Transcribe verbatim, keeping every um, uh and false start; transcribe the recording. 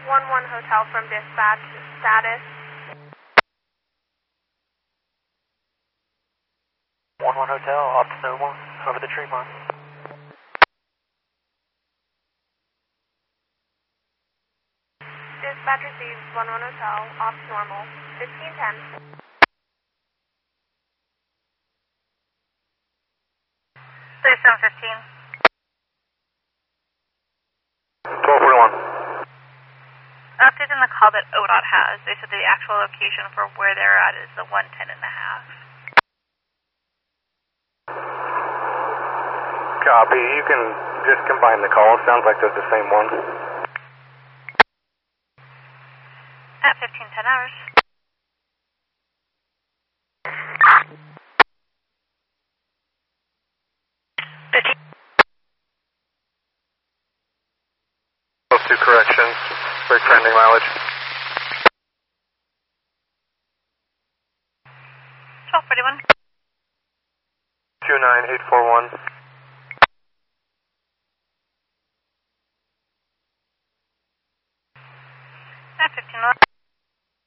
one one Hotel from dispatch status. one one Hotel, off to normal, over the tree line. Dispatch receives one one Hotel, off to normal, fifteen ten. thirty-seven fifteen. twelve forty-one. Update in the call that O D O T has. They said the actual location for where they're at is the one ten and a half. Copy. You can just combine the calls. Sounds like they're the same one. At fifteen ten hours. fifteen. Those two corrections. Break trending mileage. twelve forty-one. two nine eight four one. At fifteen one.